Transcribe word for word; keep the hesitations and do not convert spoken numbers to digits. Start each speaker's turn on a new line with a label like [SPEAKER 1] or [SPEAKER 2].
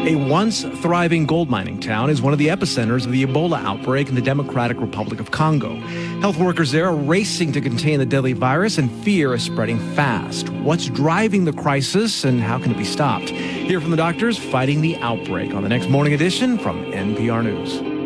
[SPEAKER 1] A once thriving gold mining town is one of the epicenters of the Ebola outbreak in the Democratic Republic of Congo. Health workers there are racing to contain the deadly virus, and fear is spreading fast. What's driving the crisis, and how can it be stopped? Hear from the doctors fighting the outbreak on the next Morning Edition from N P R News.